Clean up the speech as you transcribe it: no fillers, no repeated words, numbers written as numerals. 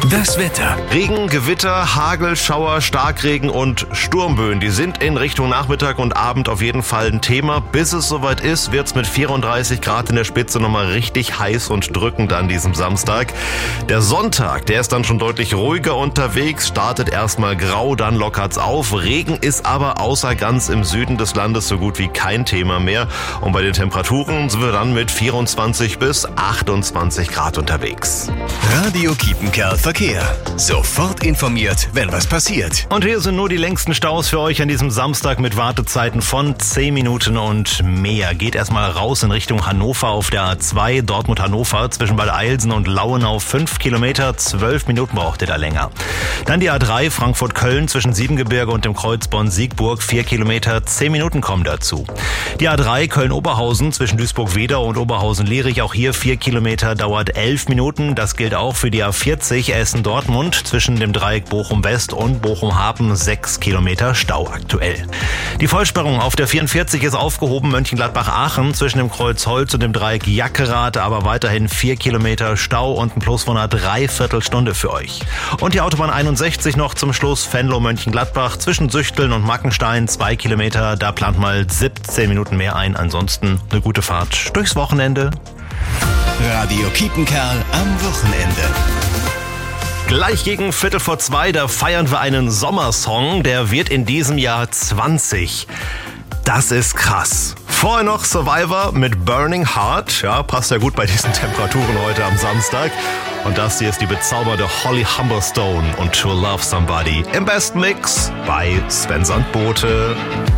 Das Wetter. Regen, Gewitter, Hagel, Schauer, Starkregen und Sturmböen, die sind in Richtung Nachmittag und Abend auf jeden Fall ein Thema. Bis es soweit ist, wird's mit 34 Grad in der Spitze nochmal richtig heiß und drückend an diesem Samstag. Der Sonntag, der ist dann schon deutlich ruhiger unterwegs, startet erstmal grau, dann lockert's auf. Regen ist aber außer ganz im Süden des Landes so gut wie kein Thema mehr. Und bei den Temperaturen sind wir dann mit 24 bis 28 Grad unterwegs. Radio Kiepenkerl Verkehr. Sofort informiert, wenn was passiert. Und hier sind nur die längsten Staus für euch an diesem Samstag mit Wartezeiten von 10 Minuten und mehr. Geht erstmal raus in Richtung Hannover auf der A2, Dortmund-Hannover, zwischen Bad Eilsen und Lauenau 5 Kilometer, 12 Minuten braucht ihr da länger. Dann die A3 Frankfurt-Köln zwischen Siebengebirge und dem Kreuz Bonn-Siegburg, 4 Kilometer, 10 Minuten kommen dazu. Die A3 Köln-Oberhausen zwischen Duisburg-Wedau und Oberhausen-Lerich, auch hier 4 Kilometer, dauert 11 Minuten. Das gilt auch für die A40 Essen-Dortmund zwischen dem Dreieck Bochum-West und Bochum-Hafen, 6 Kilometer Stau aktuell. Die Vollsperrung auf der 44 ist aufgehoben, Mönchengladbach-Aachen zwischen dem Kreuz Holz und dem Dreieck Jackerath, aber weiterhin 4 Kilometer Stau und ein Plus von einer Dreiviertelstunde für euch. Und die Autobahn 61 noch zum Schluss, Venlo-Mönchengladbach zwischen Süchteln und Mackenstein, 2 Kilometer, da plant mal 17 Minuten mehr ein. Ansonsten eine gute Fahrt durchs Wochenende. Radio Kiepenkerl am Wochenende. Gleich gegen 1:45, da feiern wir einen Sommersong, der wird in diesem Jahr 20. Das ist krass. Vorher noch Survivor mit Burning Heart. Ja, passt ja gut bei diesen Temperaturen heute am Samstag. Und das hier ist die bezaubernde Holly Humberstone und To Love Somebody im besten Mix bei Sven Sandbote.